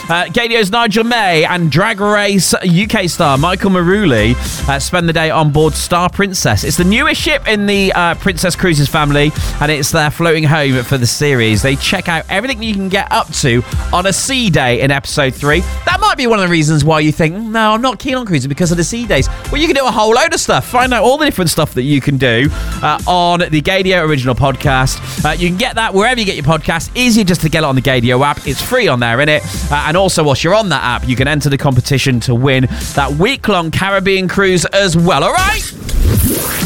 Gadio's Nigel May and Drag Race UK star Michael Maruli spend the day on board Star Princess. It's the newest ship in the Princess Cruises family, and it's their floating home for the series. They check out everything you can get up to on a sea day in episode 3. That might be one of the reasons why you think, no, I'm not keen on cruising because of the sea days. Well, you can do a whole load of stuff. Find out all the different stuff that you can do on the Gadio original podcast. You can get that wherever you get your podcast. Easy just to get it on the Gadio app. It's free on there, innit? And also, whilst you're on that app, you can enter the competition to win that week-long Caribbean cruise as well, all right?